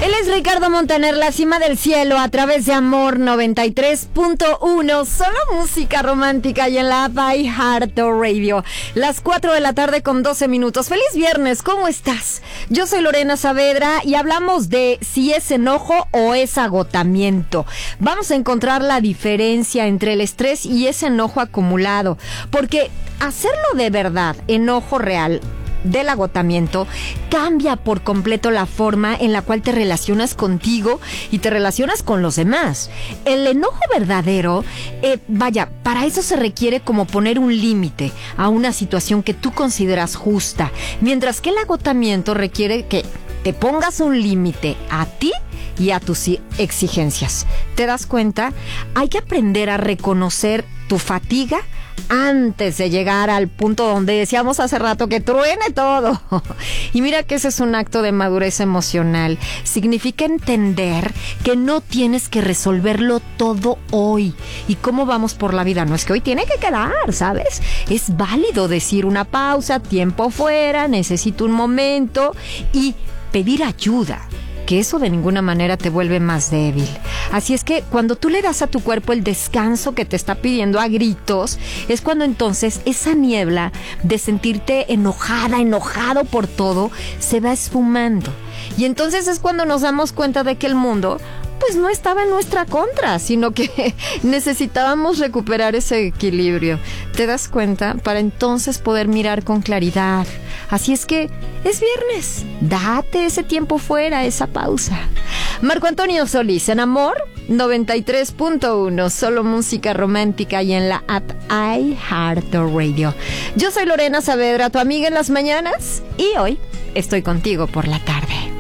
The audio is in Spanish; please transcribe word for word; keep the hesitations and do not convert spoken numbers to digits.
Él es Ricardo Montaner, la cima del cielo, a través de Amor noventa y tres punto uno. Solo música romántica y en la app iHeartRadio. Las cuatro de la tarde con doce minutos. ¡Feliz viernes! ¿Cómo estás? Yo soy Lorena Saavedra y hablamos de si es enojo o es agotamiento. Vamos a encontrar la diferencia entre el estrés y ese enojo acumulado. Porque hacerlo de verdad, enojo real, del agotamiento, cambia por completo la forma en la cual te relacionas contigo y te relacionas con los demás. El enojo verdadero, eh, vaya, para eso se requiere como poner un límite a una situación que tú consideras justa, mientras que el agotamiento requiere que te pongas un límite a ti y a tus exigencias. ¿Te das cuenta? Hay que aprender a reconocer tu fatiga antes de llegar al punto donde decíamos hace rato que truene todo. Y mira que ese es un acto de madurez emocional. Significa entender que no tienes que resolverlo todo hoy. ¿Y cómo vamos por la vida? No es que hoy tiene que quedar, ¿sabes? Es válido decir una pausa, tiempo fuera, necesito un momento y pedir ayuda, que eso de ninguna manera te vuelve más débil. Así es que cuando tú le das a tu cuerpo el descanso que te está pidiendo a gritos, es cuando entonces esa niebla de sentirte enojada, enojado por todo, se va esfumando. Y entonces es cuando nos damos cuenta de que el mundo pues no estaba en nuestra contra, sino que necesitábamos recuperar ese equilibrio. ¿Te das cuenta? Para entonces poder mirar con claridad. Así es que es viernes. Date ese tiempo fuera, esa pausa. Marco Antonio Solís en Amor noventa y tres punto uno. Solo música romántica y en la app iHeartRadio. Yo soy Lorena Saavedra, tu amiga en las mañanas, y hoy estoy contigo por la tarde.